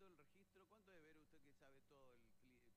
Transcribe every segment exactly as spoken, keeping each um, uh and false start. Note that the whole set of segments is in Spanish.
todo el registro. ¿Cuánto debe ver usted que sabe todo el clima?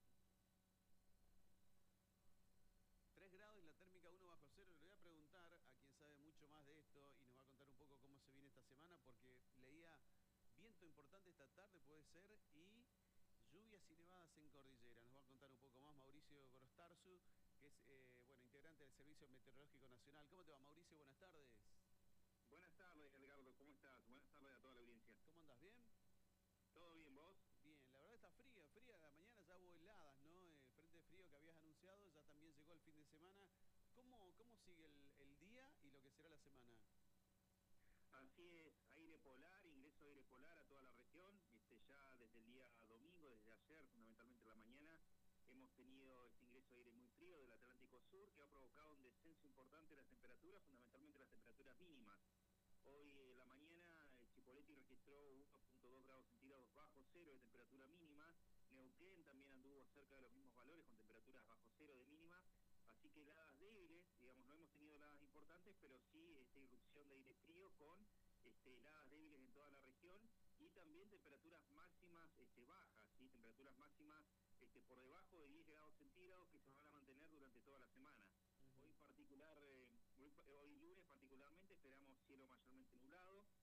tres grados y la térmica uno bajo cero. Le voy a preguntar a quien sabe mucho más de esto y nos va a contar un poco cómo se viene esta semana, porque leía viento importante esta tarde, puede ser, y lluvias y nevadas en cordillera. Nos va a contar un poco más Mauricio Gorostarzu, que es eh, bueno, integrante del Servicio Meteorológico Nacional. ¿Cómo te va, Mauricio? Buenas tardes. Buenas tardes, Edgardo, ¿cómo estás? Buenas tardes a toda la audiencia. ¿Cómo andas? ¿Bien? ¿Todo bien, vos? Bien, la verdad está fría, fría. La mañana ya hubo heladas, ¿no? El frente frío que habías anunciado ya también llegó el fin de semana. ¿Cómo, cómo sigue el, el día y lo que será la semana? Así es, aire polar, ingreso de aire polar a toda la región. Este, ya desde el día domingo, desde ayer, fundamentalmente en la mañana, hemos tenido este ingreso de aire muy frío del Atlántico Sur que ha provocado un descenso importante de las temperaturas, fundamentalmente las temperaturas mínimas. Hoy en la mañana Chipoleti registró uno punto dos grados centígrados bajo cero de temperatura mínima. Neuquén también anduvo cerca de los mismos valores con temperaturas bajo cero de mínima. Así que heladas débiles, digamos, no hemos tenido heladas importantes, pero sí esta irrupción de aire frío con este, heladas débiles en toda la región y también temperaturas máximas este, bajas, ¿sí? Temperaturas máximas